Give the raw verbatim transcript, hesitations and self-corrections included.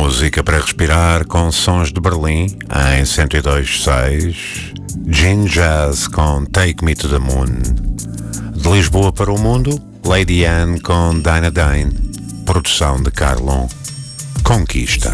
Música para respirar com sons de Berlim em cento e dois ponto seis. Gin Jazz com Take Me to the Moon. De Lisboa para o mundo, Lady Anne com Dinah Dane. Produção de Carlon. Conquista.